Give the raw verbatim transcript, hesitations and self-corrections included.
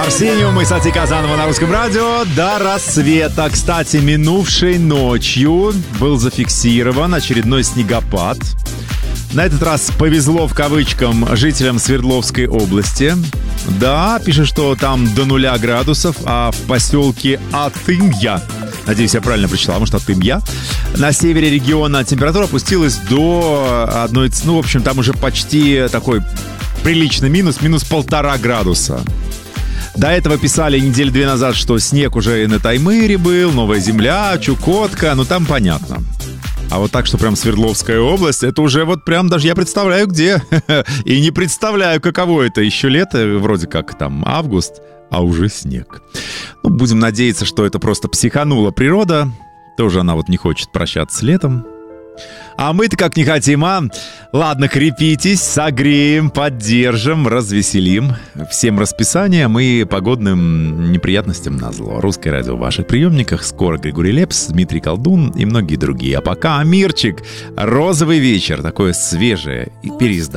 Арсениум и Сати Казанова на Русском радио до рассвета. Кстати, минувшей ночью был зафиксирован очередной снегопад. На этот раз повезло в кавычкам жителям Свердловской области. Да, пишет, что там до нуля градусов, а в поселке Атымья, надеюсь, я правильно прочитал, может, Атымья, на севере региона температура опустилась до одной, ну, в общем, там уже почти такой приличный минус, минус полтора градуса. До этого писали недели две назад, что снег уже и на Таймыре был, Новая Земля, Чукотка, ну там понятно. А вот так, что прям Свердловская область, это уже вот прям даже я представляю где. И не представляю, каково это. Еще лето, вроде как там август, а уже снег. Ну, будем надеяться, что это просто психанула природа. Тоже она вот не хочет прощаться с летом. А мы-то как не хотим, а? Ладно, крепитесь, согреем, поддержим, развеселим. Всем расписанием и погодным неприятностям назло. Русское радио в ваших приемниках. Скоро Григорий Лепс, Дмитрий Колдун и многие другие. А пока Амирчик, «Розовый вечер». Такое свежее и переиздание.